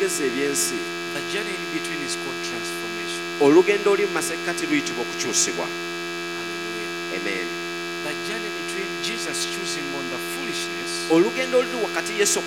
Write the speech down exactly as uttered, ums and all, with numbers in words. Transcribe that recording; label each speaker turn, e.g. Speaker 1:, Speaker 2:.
Speaker 1: eby'ensi ebyensi.
Speaker 2: The journey in between is called transformation.
Speaker 1: Olugendo oli mu masekkati luyitibwa okukyusibwa.
Speaker 2: Hallelujah.
Speaker 1: Amen.
Speaker 2: The journey between Jesus choosing on the foolishness
Speaker 1: olugendo oluli wakati Yesu